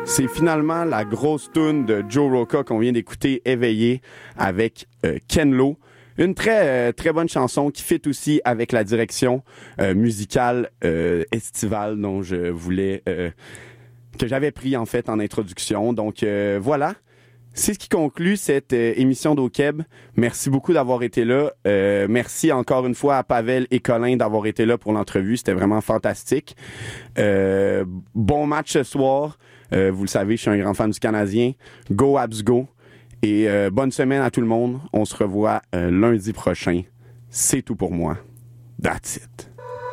C'est finalement la grosse toune de Joe Rocca qu'on vient d'écouter, Éveillé, avec Ken Lo. Une très bonne chanson qui fit aussi avec la direction musicale estivale dont je voulais que j'avais pris en fait en introduction. Donc voilà. C'est ce qui conclut cette émission d'O-Keb. Merci beaucoup d'avoir été là. Merci encore une fois à Pavel et Colin d'avoir été là pour l'entrevue. C'était vraiment fantastique. Bon match ce soir. Vous le savez, je suis un grand fan du Canadien. Go Habs go! Et bonne semaine à tout le monde. On se revoit lundi prochain. C'est tout pour moi. That's it.